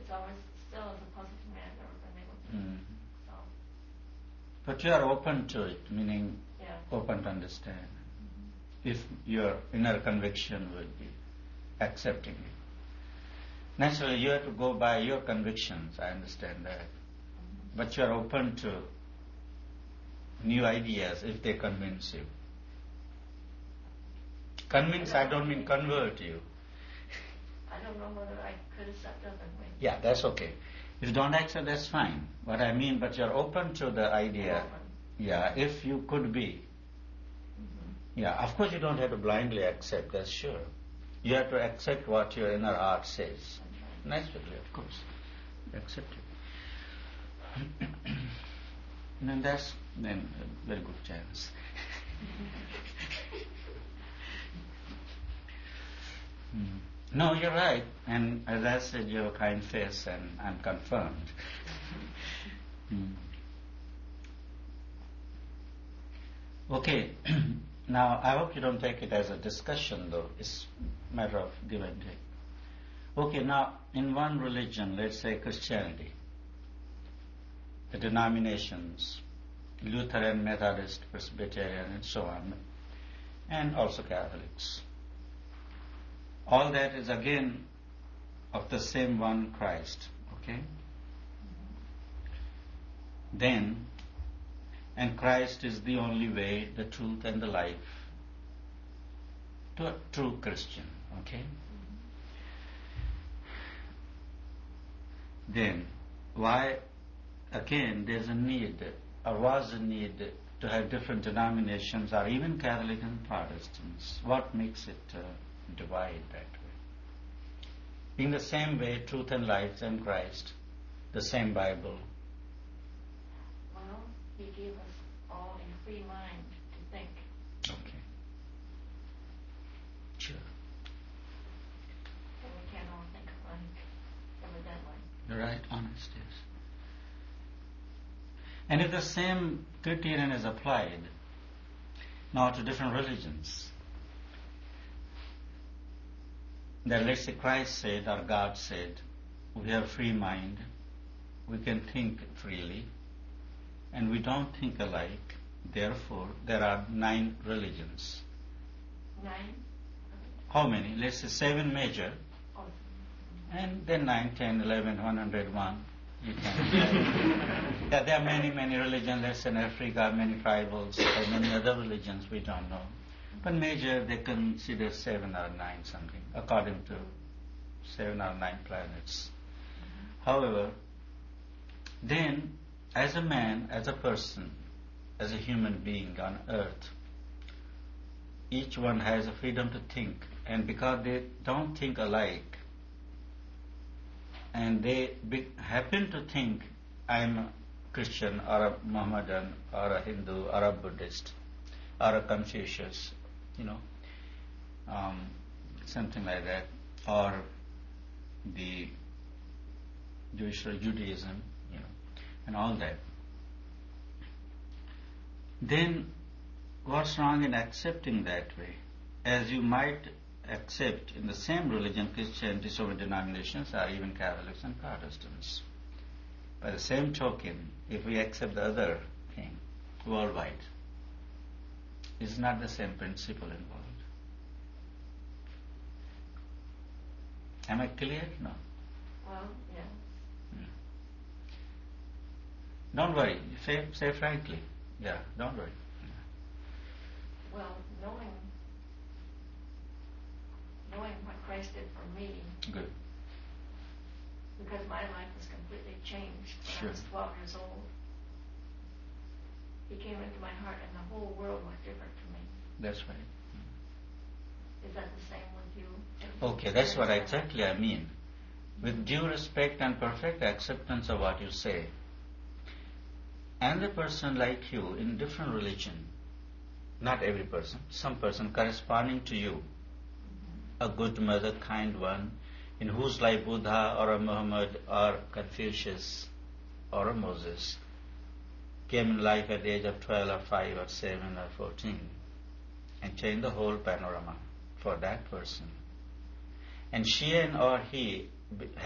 it's always still as a positive man I've never been able to. So. But you are open to it, meaning open to understand. If your inner conviction will be accepting it. Naturally, you have to go by your convictions, I understand that. But you are open to new ideas if they convince you. Convince, I don't mean convert you. I don't know whether I could accept other ways. Yeah, that's okay. If you don't accept, that's fine. What I mean, but you're open to the idea. Yeah, if you could be. Yeah, of course you don't have to blindly accept, that's sure. You have to accept what your inner heart says. Naturally, of course. Accept it. And that's then a very good chance. No, you're right. And as I said, you have a kind face and I'm confirmed. Okay. Now, I hope you don't take it as a discussion, though. It's a matter of give and take. Okay, now, in one religion, let's say Christianity, the denominations, Lutheran, Methodist, Presbyterian, and so on, and also Catholics. All that is again of the same one Christ, okay? Then, and Christ is the only way, the truth and the life to a true Christian, okay? Then, why, again, there's a need, or was a need to have different denominations, or even Catholic and Protestants? What makes it divide that way? In the same way, truth and life and Christ, the same Bible. Well, He gave us all a free mind to think. Okay. Sure. And we can't all think alike, evidently. You're right, honest, yes. And if the same criterion is applied now to different religions, that let's say Christ said or God said, we have free mind, we can think freely, and we don't think alike, therefore there are 9 religions. 9? How many? Let's say 7 major, and then 9, 10, 11, 101. You can yeah, there are many, many religions. Let's say in Africa, many tribals, or many other religions we don't know. But major, they consider 7 or 9 something, according to 7 or 9 planets. However, then, as a man, as a person, as a human being on earth, each one has a freedom to think. And because they don't think alike, and they happen to think, I'm a Christian or a Mohammedan or a Hindu or a Buddhist or a Confucius, something like that, or the Jewish or Judaism, and all that. Then what's wrong in accepting that way? As you might accept in the same religion, Christianity, so many denominations, or even Catholics and Protestants. By the same token, if we accept the other thing worldwide, it's not the same principle involved. Am I clear? No. Well, yeah. Don't worry. Say frankly. Yeah, don't worry. Well, knowing what Christ did for me. Good. Because my life was completely changed when I was 12 years old. He came into my heart and the whole world was different for me. That's right. Is that the same with you? Okay, that's what exactly I mean. With due respect and perfect acceptance of what you say, and a person like you in different religion, not every person, some person corresponding to you, a good mother, kind one, in whose life Buddha or a Muhammad or Confucius or a Moses came in life at the age of 12 or 5 or 7 or 14 and changed the whole panorama for that person. And she and or he